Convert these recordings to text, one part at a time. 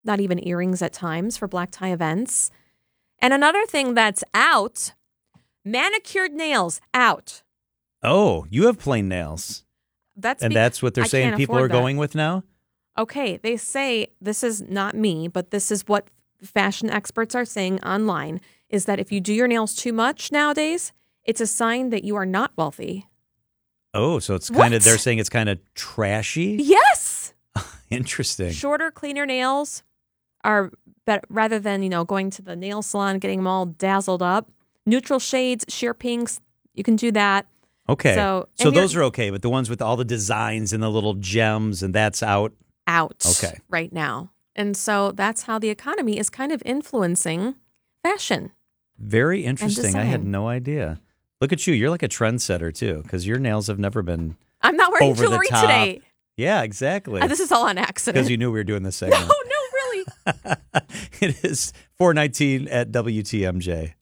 not even earrings at times for black tie events. And another thing that's out, manicured nails, out. Oh, you have plain nails. That's what they're saying people are going with now? Okay, they say, this is not me, but this is what fashion experts are saying online, is that if you do your nails too much nowadays, it's a sign that you are not wealthy. Oh, so it's kind of, they're saying it's kind of trashy? Yes. Interesting. Shorter, cleaner nails are better, rather than, going to the nail salon, getting them all dazzled up. Neutral shades, sheer pinks, you can do that. Okay. So those are okay, but the ones with all the designs and the little gems, and that's out? Out. Okay. Right now. And so that's how the economy is kind of influencing fashion. Very interesting. I had no idea. Look at you. You're like a trendsetter, too, because your nails have never been I'm not wearing jewelry today. Yeah, exactly. This is all on accident. Because you knew we were doing this segment. No, really. It is 4:19 at WTMJ.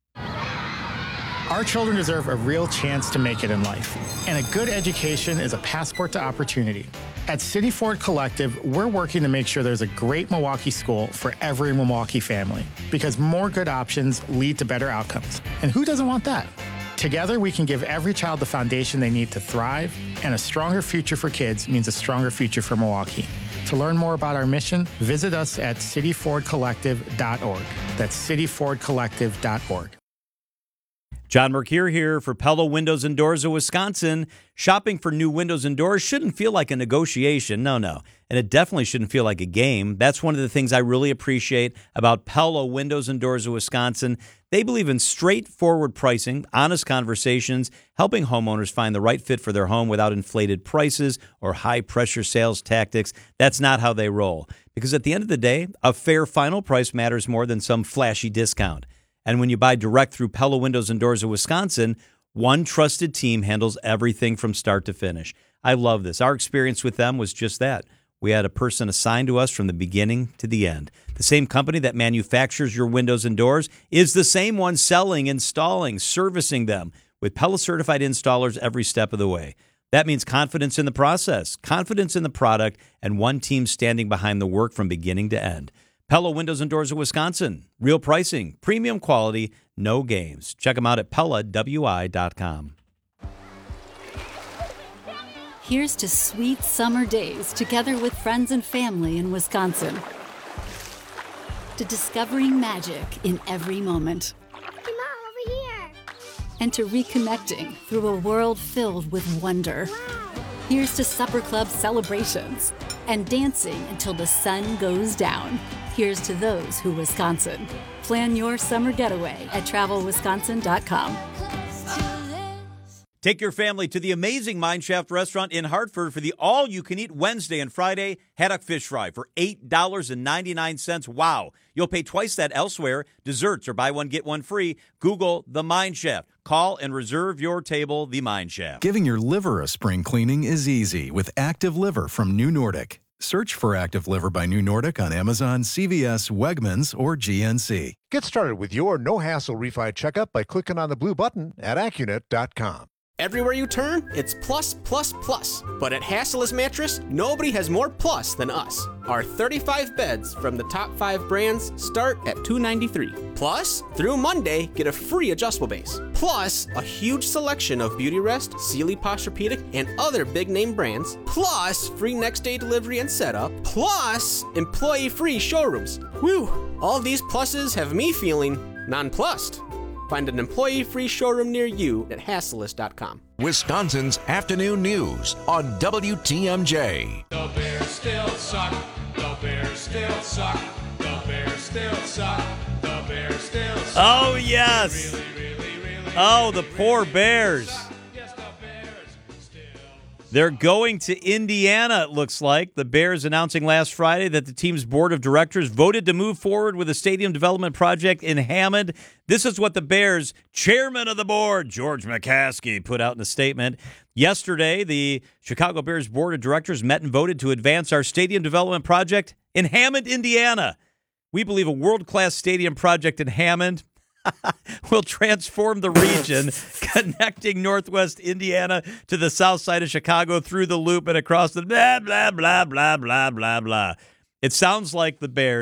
Our children deserve a real chance to make it in life, and a good education is a passport to opportunity. At City Ford Collective, we're working to make sure there's a great Milwaukee school for every Milwaukee family, because more good options lead to better outcomes. And who doesn't want that? Together, we can give every child the foundation they need to thrive, and a stronger future for kids means a stronger future for Milwaukee. To learn more about our mission, visit us at cityfordcollective.org. That's cityfordcollective.org. John Mercure here for Pella Windows and Doors of Wisconsin. Shopping for new windows and doors shouldn't feel like a negotiation. No. And it definitely shouldn't feel like a game. That's one of the things I really appreciate about Pella Windows and Doors of Wisconsin. They believe in straightforward pricing, honest conversations, helping homeowners find the right fit for their home without inflated prices or high-pressure sales tactics. That's not how they roll. Because at the end of the day, a fair final price matters more than some flashy discount. And when you buy direct through Pella Windows and Doors of Wisconsin, one trusted team handles everything from start to finish. I love this. Our experience with them was just that. We had a person assigned to us from the beginning to the end. The same company that manufactures your windows and doors is the same one selling, installing, servicing them with Pella certified installers every step of the way. That means confidence in the process, confidence in the product, and one team standing behind the work from beginning to end. Pella Windows and Doors of Wisconsin. Real pricing, premium quality, no games. Check them out at PellaWI.com. Here's to sweet summer days together with friends and family in Wisconsin. To discovering magic in every moment. Hey, Mom, over here. And to reconnecting through a world filled with wonder. Wow. Here's to supper club celebrations and dancing until the sun goes down. Here's to those who Wisconsin. Plan your summer getaway at travelwisconsin.com. Take your family to the amazing Mineshaft restaurant in Hartford for the all-you-can-eat Wednesday and Friday haddock fish fry for $8.99. Wow. You'll pay twice that elsewhere. Desserts or buy one, get one free. Google The Mineshaft. Call and reserve your table, The Mineshaft. Giving your liver a spring cleaning is easy with Active Liver from New Nordic. Search for Active Liver by New Nordic on Amazon, CVS, Wegmans, or GNC. Get started with your no-hassle refi checkup by clicking on the blue button at Accunet.com. Everywhere you turn, it's plus, plus, plus. But at Hassellus Mattress, nobody has more plus than us. Our 35 beds from the top 5 brands start at $293. Plus, through Monday, get a free adjustable base. Plus, a huge selection of Beautyrest, Sealy Posturepedic, and other big-name brands. Plus, free next-day delivery and setup. Plus, employee-free showrooms. Whew! All these pluses have me feeling nonplussed. Find an employee-free showroom near you at Hassellus.com. Wisconsin's afternoon news on WTMJ. The Bears still suck. The Bears still suck. The Bears still suck. The Bears still suck. Oh, yes. Oh, the poor Bears. They're going to Indiana, it looks like. The Bears announcing last Friday that the team's board of directors voted to move forward with a stadium development project in Hammond. This is what the Bears' chairman of the board, George McCaskey, put out in a statement. Yesterday, the Chicago Bears board of directors met and voted to advance our stadium development project in Hammond, Indiana. We believe a world-class stadium project in Hammond will transform the region, connecting Northwest Indiana to the south side of Chicago through the loop and across the blah, blah, blah, blah, blah, blah, blah. It sounds like the Bears